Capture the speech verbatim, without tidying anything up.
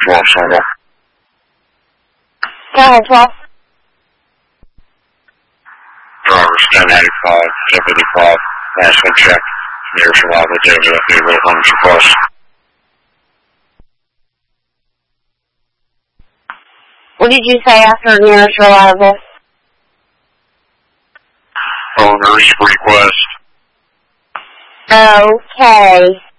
twelve Solo. Go ahead, twelve. Drivers ten eighty-five, seventy-five, national check, near Survival Delta, Neighborhood Homes Request. What did you say after nearest reliable? Owner's request. Okay.